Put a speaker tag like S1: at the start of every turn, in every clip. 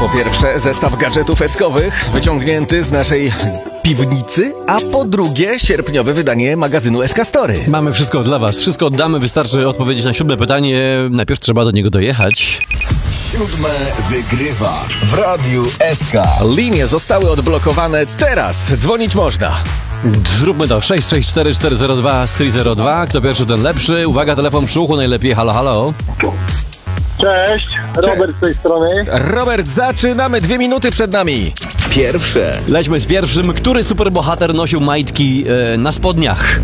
S1: Po pierwsze, zestaw gadżetów eskowych wyciągnięty z naszej piwnicy, a po drugie, sierpniowe wydanie magazynu SK Story.
S2: Mamy wszystko dla was, wszystko oddamy, wystarczy odpowiedzieć na 7 pytanie. Najpierw trzeba do niego dojechać.
S3: 7 wygrywa w Radiu SK.
S1: Linie zostały odblokowane teraz. Dzwonić można.
S2: Zróbmy to. 664-402-302. Kto pierwszy, ten lepszy. Uwaga, telefon przy uchu najlepiej. Halo, halo.
S4: Cześć, Robert z tej strony.
S1: Robert, zaczynamy. 2 minuty przed nami.
S3: Pierwsze.
S2: Lećmy z pierwszym. Który superbohater nosił majtki na spodniach?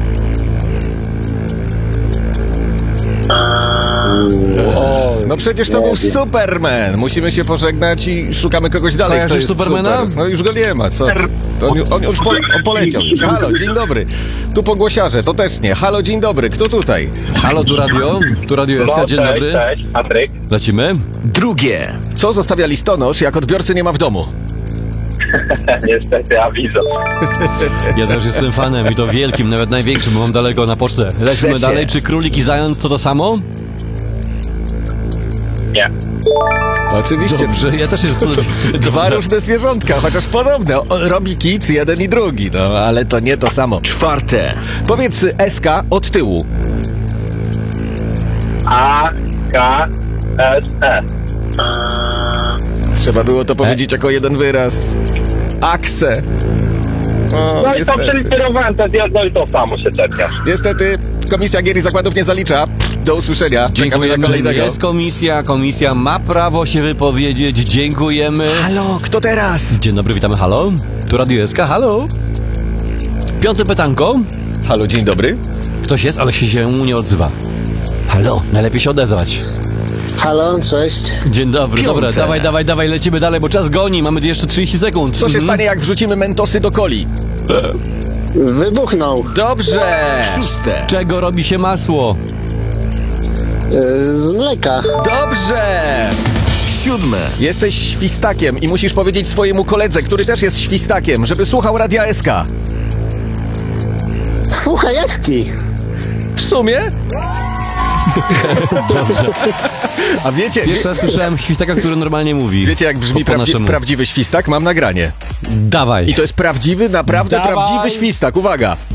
S1: No przecież to był Superman. Musimy się pożegnać i szukamy kogoś dalej.
S2: Kojarzysz
S1: Kto jest
S2: Supermana?
S1: super. No już go nie ma, co? To on już poleciał. Halo, dzień dobry. Tu pogłosiarze, to też nie. Halo, dzień dobry. Kto tutaj?
S2: Halo, tu radio. Tu radio SK, dzień dobry.
S4: Cześć, Patryk.
S2: Lecimy.
S3: Drugie.
S1: Co zostawia listonosz, jak odbiorcy nie ma w domu?
S4: Niestety, awizo.
S2: Ja też jestem fanem i to wielkim, nawet największym, bo mam daleko na pocztę. Lecimy
S3: Trzecie.
S2: dalej. Czy królik i zając to samo?
S4: Nie.
S1: Oczywiście.
S2: Dobrze, ja też jestem...
S1: Dwa różne zwierzątka, chociaż podobne. Robi kic jeden i drugi, no ale to nie to samo.
S3: Czwarte.
S1: Powiedz SK od tyłu.
S4: A, K, S, E.
S1: Trzeba było to powiedzieć jako jeden wyraz. Akse. O,
S4: No i to
S1: niestety.
S4: przeliterowałem, to jest jedno i to samo się czepiasz.
S1: Niestety Komisja Gier i Zakładów nie zalicza. Do usłyszenia. Czekamy na
S2: Dziękujemy.
S1: kolejnego.
S2: Jest komisja ma prawo się wypowiedzieć. Dziękujemy.
S1: Halo, kto teraz?
S2: Dzień dobry, witamy. Halo? Tu Radio SK, halo? Piąte pytanko.
S1: Halo, dzień dobry.
S2: Ktoś jest, ale się nie odzywa. Halo? Najlepiej się odezwać.
S5: Halo, cześć.
S2: Dzień dobry,
S3: Piąte.
S2: dobra, dawaj, lecimy dalej, bo czas goni, mamy jeszcze 30 sekund.
S1: Co się stanie, jak wrzucimy mentosy do coli?
S5: Wybuchnął.
S1: Dobrze.
S3: Szóste.
S2: Czego robi się masło?
S5: Z mleka.
S1: Dobrze.
S3: Siódme.
S1: Jesteś świstakiem i musisz powiedzieć swojemu koledze, który też jest świstakiem, żeby słuchał Radia SK.
S5: Fuchajewski.
S1: W sumie? A wiecie,
S2: Pierwszy raz słyszałem świstaka, który normalnie mówi.
S1: wiecie jak brzmi
S2: Po naszemu.
S1: prawdziwy świstak? Mam nagranie.
S2: Dawaj.
S1: I to jest prawdziwy, naprawdę
S2: Dawaj.
S1: prawdziwy świstak. Uwaga.